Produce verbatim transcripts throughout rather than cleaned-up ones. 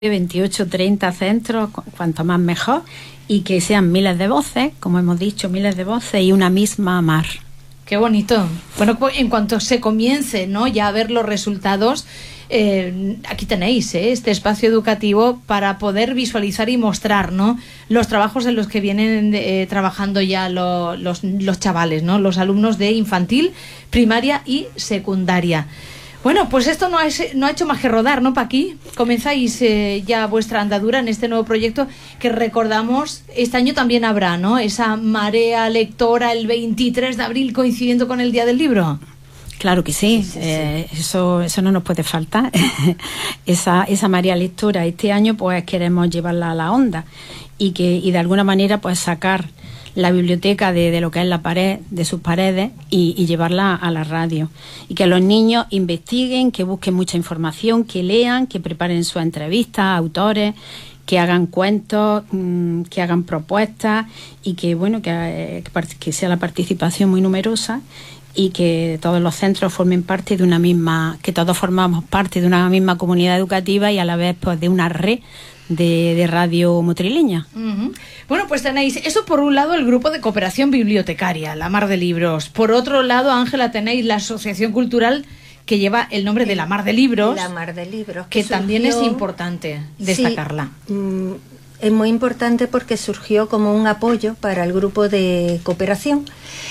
veintiocho, treinta centros, cuanto más mejor, y que sean miles de voces, como hemos dicho, miles de voces y una misma mar. Qué bonito. Bueno, pues en cuanto se comience, ¿no?, ya a ver los resultados, eh, aquí tenéis ¿eh? este espacio educativo para poder visualizar y mostrar, ¿no?, los trabajos en los que vienen eh, trabajando ya lo, los, los chavales, ¿no?, los alumnos de infantil, primaria y secundaria. Bueno, pues esto no ha, no ha hecho más que rodar, ¿no, Paqui? Comenzáis eh, ya vuestra andadura en este nuevo proyecto que recordamos, este año también habrá, ¿no?, esa marea lectora el veintitrés de abril coincidiendo con el Día del Libro. Claro que sí, sí, sí, eh, sí. Eso, eso no nos puede faltar. esa, esa marea lectora este año pues queremos llevarla a la onda y, que, y de alguna manera pues sacar la biblioteca de, de lo que es la pared, de sus paredes, y, y llevarla a la radio. Y que los niños investiguen, que busquen mucha información, que lean, que preparen sus entrevistas a autores, que hagan cuentos, mmm, que hagan propuestas y que, bueno, que, que sea la participación muy numerosa y que todos los centros formen parte de una misma, que todos formamos parte de una misma comunidad educativa y a la vez pues de una red de, de radio motrileña. Uh-huh. Bueno, pues tenéis eso por un lado, el grupo de cooperación bibliotecaria, La Mar de Libros. Por otro lado, Ángela, tenéis la asociación cultural que lleva el nombre de La Mar de Libros. La Mar de Libros. Que, que surgió... también es importante destacarla. Sí, mm, es muy importante porque surgió como un apoyo para el grupo de cooperación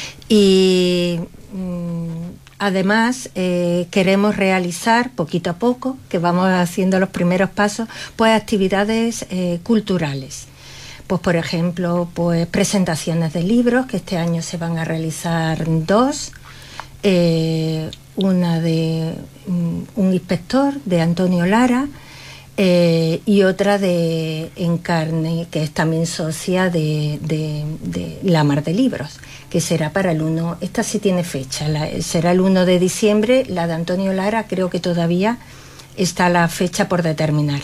y... Mm, Además, eh, queremos realizar poquito a poco, que vamos haciendo los primeros pasos, pues actividades eh, culturales. Pues, por ejemplo, pues presentaciones de libros, que este año se van a realizar dos. Eh, una de um, un inspector, de Antonio Lara, eh, y otra de Encarne, que es también socia de, de, de La Mar de Libros, que será para el uno, esta sí tiene fecha, la, será el uno de diciembre, la de Antonio Lara creo que todavía está la fecha por determinar.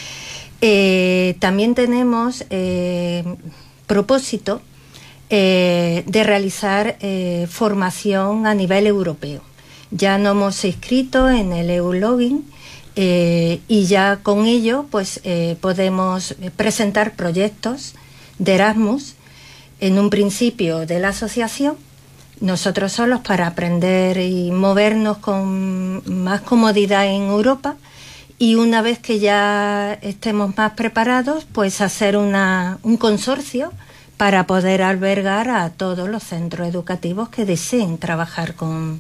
Eh, también tenemos eh, propósito eh, de realizar eh, formación a nivel europeo. Ya nos hemos inscrito en el EULogin eh, y ya con ello pues eh, podemos presentar proyectos de Erasmus en un principio de la asociación, nosotros solos para aprender y movernos con más comodidad en Europa, y una vez que ya estemos más preparados, pues hacer una, un consorcio para poder albergar a todos los centros educativos que deseen trabajar con,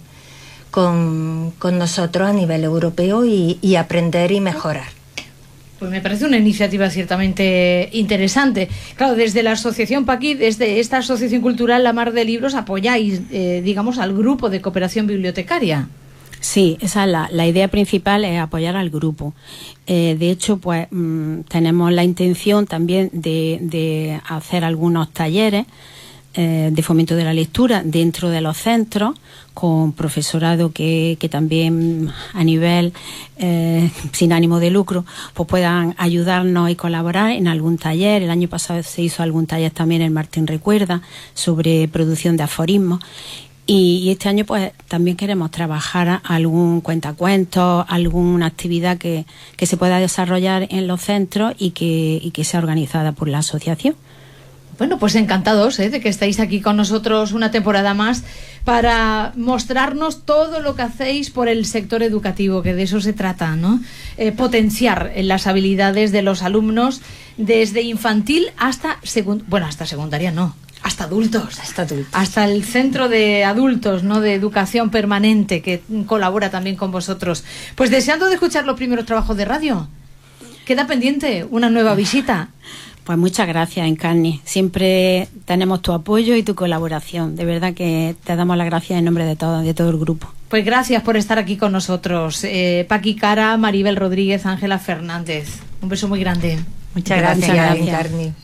con, con nosotros a nivel europeo y, y aprender y mejorar. Pues me parece una iniciativa ciertamente interesante. Claro, desde la asociación Paqui, desde esta asociación cultural La Mar de Libros, apoyáis, eh, digamos, al grupo de cooperación bibliotecaria. Sí, esa es la, la idea principal, es apoyar al grupo. Eh, de hecho, pues mmm, tenemos la intención también de, de hacer algunos talleres eh, de fomento de la lectura dentro de los centros, con profesorado que, que también a nivel eh, sin ánimo de lucro pues puedan ayudarnos y colaborar en algún taller. El año pasado se hizo algún taller también en Martín Recuerda sobre producción de aforismos. Y, y este año pues también queremos trabajar algún cuentacuentos, alguna actividad que, que se pueda desarrollar en los centros y que, y que sea organizada por la asociación. Bueno, pues encantados ¿eh? de que estéis aquí con nosotros una temporada más para mostrarnos todo lo que hacéis por el sector educativo, que de eso se trata, ¿no? Eh, potenciar las habilidades de los alumnos desde infantil hasta secund- bueno, hasta secundaria no. Hasta adultos, hasta adultos, hasta el centro de adultos, ¿no?, de educación permanente, que colabora también con vosotros. Pues deseando de escuchar los primeros trabajos de radio. Queda pendiente una nueva visita. Pues muchas gracias, Encarni. Siempre tenemos tu apoyo y tu colaboración. De verdad que te damos las gracias en nombre de todo, de todo el grupo. Pues gracias por estar aquí con nosotros. Eh, Paqui Cara, Maribel Rodríguez, Ángela Fernández. Un beso muy grande. Muchas gracias, gracias. Encarni.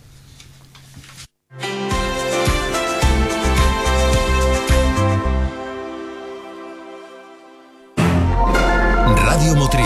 Radio Motril.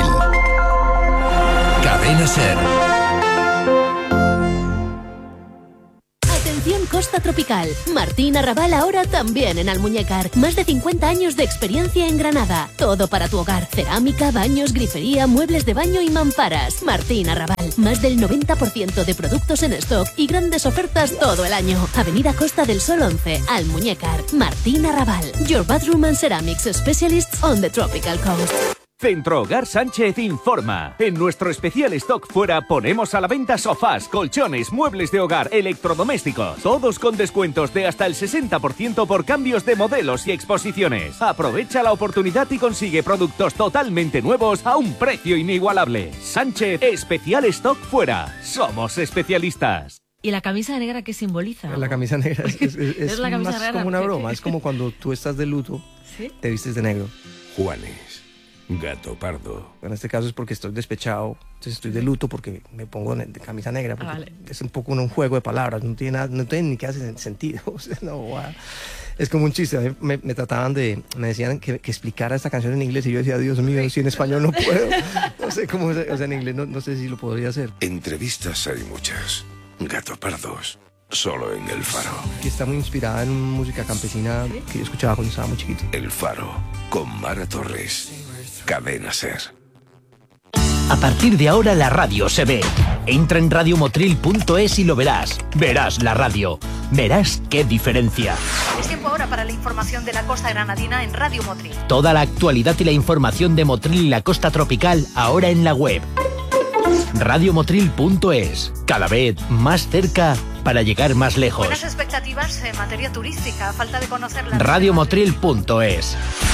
Cadena Ser. Atención, Costa Tropical. Martín Arrabal ahora también en Almuñécar. Más de cincuenta años de experiencia en Granada. Todo para tu hogar. Cerámica, baños, grifería, muebles de baño y mamparas. Martín Arrabal. Más del noventa por ciento de productos en stock y grandes ofertas todo el año. Avenida Costa del Sol once, Almuñécar. Martín Arrabal. Your bathroom and ceramics specialists on the tropical coast. Centro Hogar Sánchez informa. En nuestro especial stock fuera ponemos a la venta sofás, colchones, muebles de hogar, electrodomésticos. Todos con descuentos de hasta el sesenta por ciento por cambios de modelos y exposiciones. Aprovecha la oportunidad y consigue productos totalmente nuevos a un precio inigualable. Sánchez, especial stock fuera. Somos especialistas. ¿Y la camisa negra qué simboliza? La camisa negra es, es, es, es la camisa más negra, como una broma. Es como cuando tú estás de luto, ¿sí? Te vistes de negro. Juanes, gato pardo. En este caso es porque estoy despechado, entonces estoy de luto porque me pongo de camisa negra. Porque ah, vale. Es un poco un juego de palabras, no tiene, nada, no tiene ni que hacer sentido. O sea, no, wow. Es como un chiste. A mí me, me trataban de, me decían que, que explicara esta canción en inglés y yo decía, Dios mío, si en español no puedo. No sé cómo, o sea, en inglés no, no sé si lo podría hacer. Entrevistas hay muchas. Gato pardos, solo en El Faro. Que está muy inspirada en música campesina que yo escuchaba cuando estaba muy chiquito. El Faro, con Mara Torres. Cadena Ser. A partir de ahora la radio se ve. Entra en radio motril punto es y lo verás. Verás la radio. Verás qué diferencia. Es tiempo ahora para la información de la costa granadina en Radio Motril. Toda la actualidad y la información de Motril y la costa tropical ahora en la web. radio motril punto es. Cada vez más cerca para llegar más lejos. Buenas expectativas en materia turística. Falta de conocer la... radio motril punto es.